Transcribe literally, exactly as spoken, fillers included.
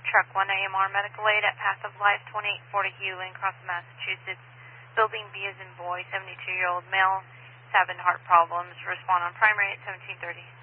Truck one A M R Medical Aid at Path of Life, twenty-eight forty Hewlin, Crossing, Massachusetts. Building B as in boy, seventy-two-year-old male, having heart problems. Respond on primary at seventeen thirty.